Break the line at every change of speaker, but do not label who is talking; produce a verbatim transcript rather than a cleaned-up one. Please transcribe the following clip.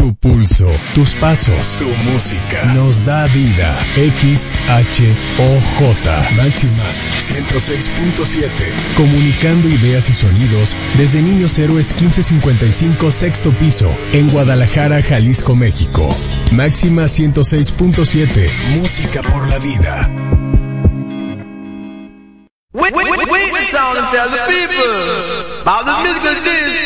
Tu pulso, tus pasos, tu música nos da vida. X H O J Máxima ciento seis punto siete. Comunicando ideas y sonidos desde Niños Héroes quince cincuenta y cinco, sexto piso, en Guadalajara, Jalisco, México. Máxima ciento seis punto siete. Música por la vida.
Wait, wait, wait, wait, sound and tell the people about the musical disc.